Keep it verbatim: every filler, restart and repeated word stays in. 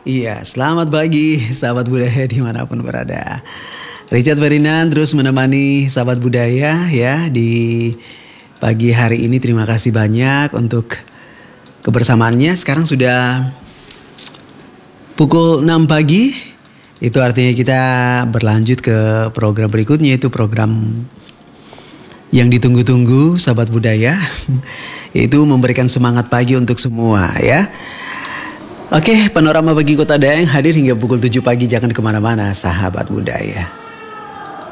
Iya, selamat pagi sahabat budaya dimanapun berada. Richard Ferdinand terus menemani sahabat budaya ya di pagi hari ini. Terima kasih banyak untuk kebersamaannya. Sekarang sudah pukul enam pagi. Itu artinya kita berlanjut ke program berikutnya, yaitu program yang ditunggu-tunggu sahabat budaya. Yaitu memberikan semangat pagi untuk semua ya. Oke, panorama bagi Kota Dayang hadir hingga pukul tujuh pagi. Jangan kemana-mana sahabat budaya.